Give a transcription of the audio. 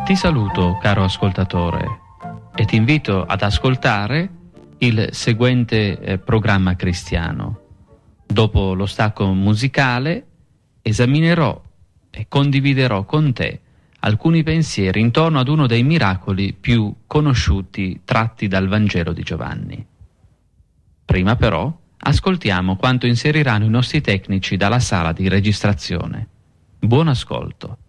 Ti saluto, caro ascoltatore, e ti invito ad ascoltare il seguente programma cristiano. Dopo lo stacco musicale esaminerò e condividerò con te alcuni pensieri intorno ad uno dei miracoli più conosciuti tratti dal Vangelo di Giovanni. Prima però ascoltiamo quanto inseriranno i nostri tecnici dalla sala di registrazione. Buon ascolto.